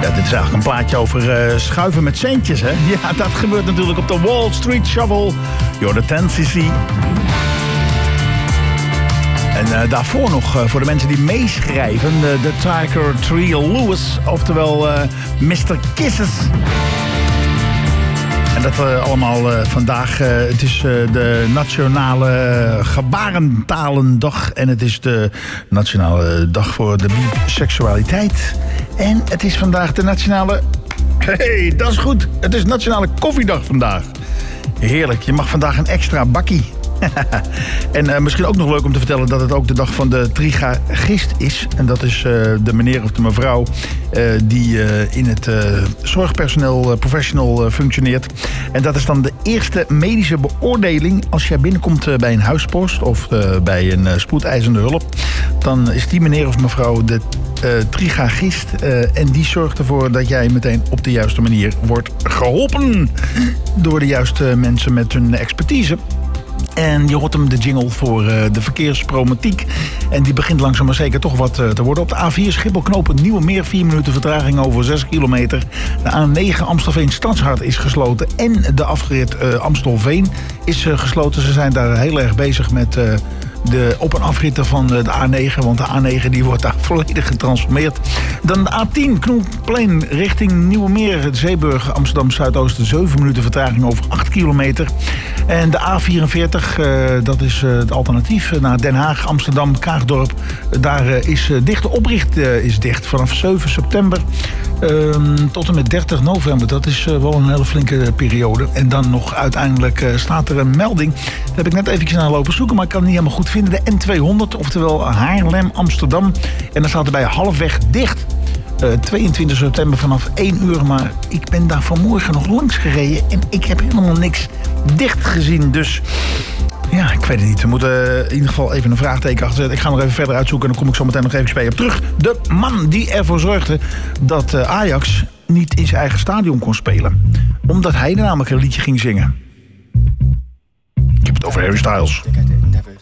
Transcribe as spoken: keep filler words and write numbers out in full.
dit is eigenlijk een plaatje over uh, schuiven met centjes, hè? Ja, dat gebeurt natuurlijk op de Wall Street Shovel. You're the ten C C. En uh, daarvoor nog, uh, voor de mensen die meeschrijven, de uh, Tiger Tree Lewis, oftewel uh, mister Kisses. En dat uh, allemaal uh, vandaag. Uh, het is uh, de Nationale Gebarentalendag. En het is de Nationale Dag voor de biseksualiteit. En het is vandaag de Nationale... hey, dat is goed. Het is Nationale Koffiedag vandaag. Heerlijk, je mag vandaag een extra bakkie. En uh, misschien ook nog leuk om te vertellen dat het ook de dag van de trigagist is. En dat is uh, de meneer of de mevrouw uh, die uh, in het uh, zorgpersoneel uh, professional uh, functioneert. En dat is dan de eerste medische beoordeling als jij binnenkomt uh, bij een huispost of uh, bij een uh, spoedeisende hulp. Dan is die meneer of mevrouw de uh, trigagist uh, en die zorgt ervoor dat jij meteen op de juiste manier wordt geholpen door de juiste mensen met hun expertise. En je hoort hem de jingle voor uh, de verkeersproblematiek. En die begint langzaam maar zeker toch wat uh, te worden. Op de A vier Schiphol knooppunt Nieuwemeer, vier minuten vertraging over zes kilometer. De A negen Amstelveen Stadshart is gesloten. En de afrit uh, Amstelveen is uh, gesloten. Ze zijn daar heel erg bezig met uh, de op- en afritten van de A negen. Want de A negen die wordt daar volledig getransformeerd. Dan de A tien Knoelplein richting Nieuwemeer, Zeeburg, Amsterdam Zuidoosten. zeven minuten vertraging over acht kilometer. En de A vierenveertig, uh, dat is uh, het alternatief naar Den Haag, Amsterdam, Kaagdorp. Daar uh, is uh, dicht. De opricht uh, is dicht vanaf zeven september uh, tot en met dertig november. Dat is uh, wel een hele flinke periode. En dan nog uiteindelijk uh, staat er een melding. Daar heb ik net eventjes naar lopen zoeken, maar ik kan het niet helemaal goed vinden. De N tweehonderd, oftewel Haarlem, Amsterdam. En dan staat er bij halfweg dicht. Uh, tweeëntwintig september vanaf één uur. Maar ik ben daar vanmorgen nog langs gereden. En ik heb helemaal niks dicht gezien. Dus ja, ik weet het niet. We moeten uh, in ieder geval even een vraagteken achter zetten. Ik ga nog even verder uitzoeken. En dan kom ik zo meteen nog even bij je op terug. De man die ervoor zorgde dat uh, Ajax niet in zijn eigen stadion kon spelen. Omdat hij er namelijk een liedje ging zingen. Ik heb het over Harry Styles.